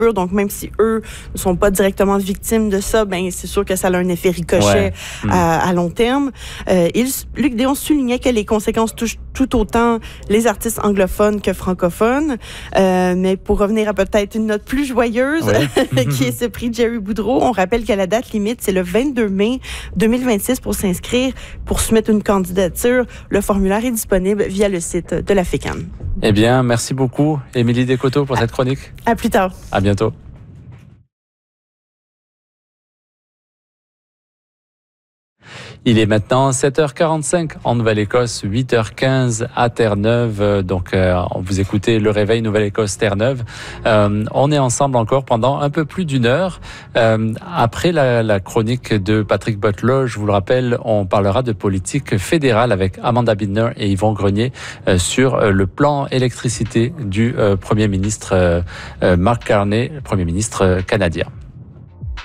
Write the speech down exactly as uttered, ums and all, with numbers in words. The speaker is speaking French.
Donc, même si eux ne sont pas directement victimes de ça, ben c'est sûr que ça a un effet ricochet Ouais. à, à long terme. Euh, il, Luc Déon soulignait que les conséquences touchent tout autant les artistes anglophones que francophones. Euh, mais pour revenir à peut-être une note plus joyeuse, ouais. qui est ce prix Jerry Boudreau, on rappelle que la date limite, c'est le vingt-deux mai deux mille vingt-six pour s'inscrire, pour soumettre une candidature. Le formulaire est disponible via le site de la FECAM. Eh bien, merci beaucoup, Émilie Descoteaux, pour cette chronique. À plus tard. À bientôt. Il est maintenant sept heures quarante-cinq en Nouvelle-Écosse, huit heures quinze à Terre-Neuve. Donc, euh, vous écoutez Le Réveil Nouvelle-Écosse Terre-Neuve. Euh, on est ensemble encore pendant un peu plus d'une heure. Euh, après la, la chronique de Patrick Butler, je vous le rappelle, on parlera de politique fédérale avec Amanda Bittner et Yvon Grenier euh, sur euh, le plan électricité du euh, Premier ministre euh, euh, Mark Carney, Premier ministre euh, canadien.